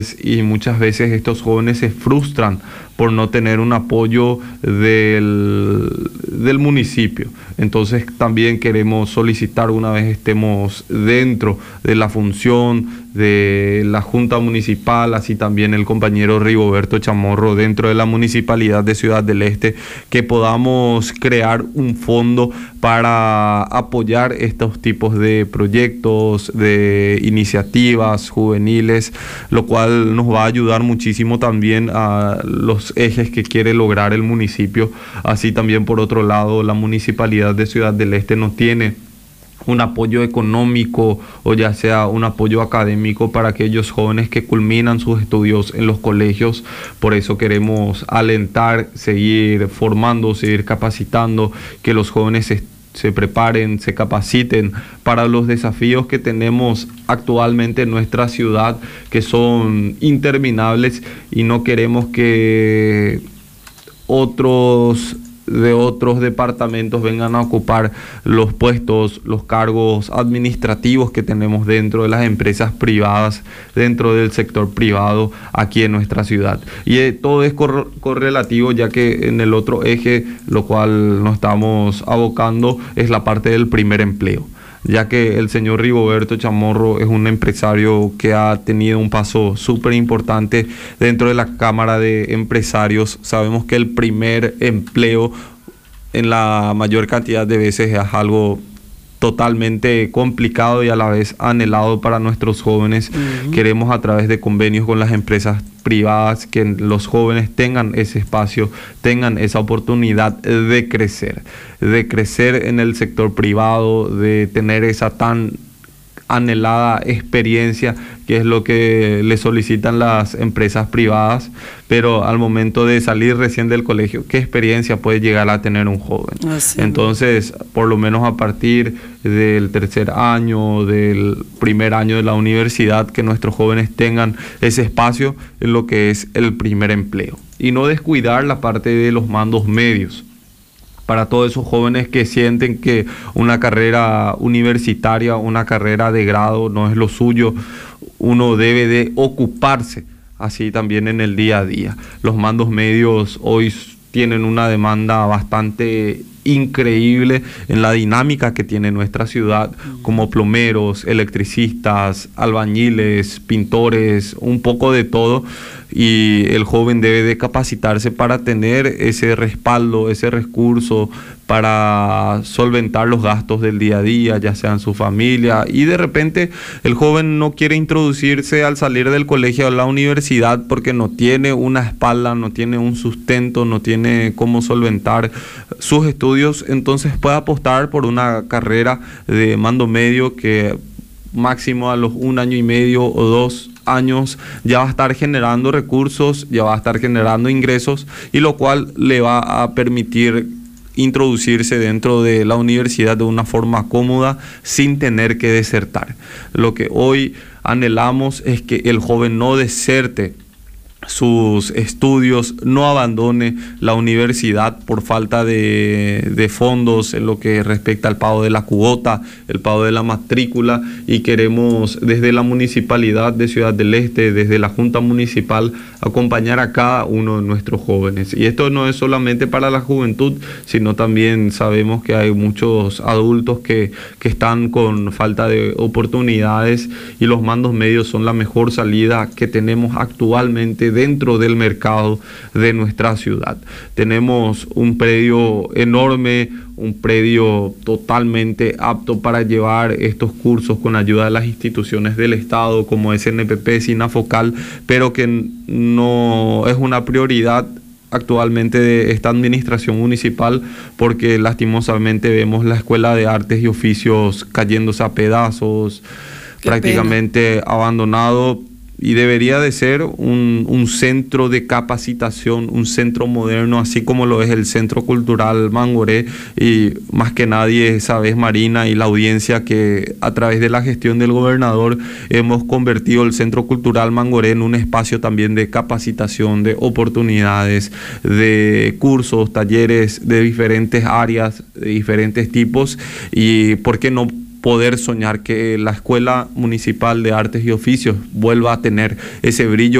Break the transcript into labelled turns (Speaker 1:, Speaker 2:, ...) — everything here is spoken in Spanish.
Speaker 1: y muchas veces estos jóvenes se frustran por no tener un apoyo del municipio. Entonces también queremos solicitar, una vez estemos dentro de la función de la Junta Municipal, así también el compañero Rigoberto Chamorro dentro de la Municipalidad de Ciudad del Este, que podamos crear un fondo para apoyar estos tipos de proyectos, de iniciativas juveniles, lo cual nos va a ayudar muchísimo también a los ejes que quiere lograr el municipio. Así también, por otro lado, la Municipalidad de Ciudad del Este no tiene un apoyo económico o ya sea un apoyo académico para aquellos jóvenes que culminan sus estudios en los colegios. Por eso queremos alentar, seguir formando, seguir capacitando, que los jóvenes se preparen, se capaciten para los desafíos que tenemos actualmente en nuestra ciudad, que son interminables, y no queremos que otros departamentos vengan a ocupar los puestos, los cargos administrativos que tenemos dentro de las empresas privadas, dentro del sector privado aquí en nuestra ciudad. Y todo es correlativo, ya que en el otro eje, lo cual nos estamos abocando, es la parte del primer empleo, ya que el señor Rigoberto Chamorro es un empresario que ha tenido un paso súper importante dentro de la Cámara de Empresarios. Sabemos que el primer empleo en la mayor cantidad de veces es algo totalmente complicado y a la vez anhelado para nuestros jóvenes. Queremos, a través de convenios con las empresas privadas, que los jóvenes tengan ese espacio, tengan esa oportunidad de crecer en el sector privado, de tener esa tan anhelada experiencia, que es lo que le solicitan las empresas privadas. Pero al momento de salir recién del colegio, ¿qué experiencia puede llegar a tener un joven? Entonces, por lo menos a partir del tercer año, del primer año de la universidad, que nuestros jóvenes tengan ese espacio en lo que es el primer empleo. Y no descuidar la parte de los mandos medios. Para todos esos jóvenes que sienten que una carrera universitaria, una carrera de grado no es lo suyo, uno debe de ocuparse así también en el día a día. Los mandos medios hoy tienen una demanda bastante increíble en la dinámica que tiene nuestra ciudad, como plomeros, electricistas, albañiles, pintores, un poco de todo. Y el joven debe de capacitarse para tener ese respaldo, ese recurso para solventar los gastos del día a día, ya sea en su familia. Y de repente el joven no quiere introducirse al salir del colegio a la universidad porque no tiene una espalda, no tiene un sustento, no tiene cómo solventar sus estudios. Entonces puede apostar por una carrera de mando medio que máximo a los 1 año y medio o 2 años ya va a estar generando recursos, ya va a estar generando ingresos, y lo cual le va a permitir introducirse dentro de la universidad de una forma cómoda sin tener que desertar. Lo que hoy anhelamos es que el joven no deserte sus estudios, no abandone la universidad por falta de fondos en lo que respecta al pago de la cuota, el pago de la matrícula. Y queremos, desde la Municipalidad de Ciudad del Este, desde la Junta Municipal, acompañar a cada uno de nuestros jóvenes. Y esto no es solamente para la juventud, sino también sabemos que hay muchos adultos que están con falta de oportunidades, y los mandos medios son la mejor salida que tenemos actualmente dentro del mercado de nuestra ciudad. Tenemos un predio enorme, un predio totalmente apto para llevar estos cursos con ayuda de las instituciones del Estado, como es SNPP, SINAFOCAL, pero que no es una prioridad actualmente de esta administración municipal, porque lastimosamente vemos la Escuela de Artes y Oficios cayéndose a pedazos, prácticamente abandonado. Y debería de ser un centro de capacitación, un centro moderno, así como lo es el Centro Cultural Mangoré. Y más que nadie sabes, Marina, y la audiencia, que a través de la gestión del gobernador hemos convertido el Centro Cultural Mangoré en un espacio también de capacitación, de oportunidades, de cursos, talleres de diferentes áreas, de diferentes tipos. Y por qué no poder soñar que la Escuela Municipal de Artes y Oficios vuelva a tener ese brillo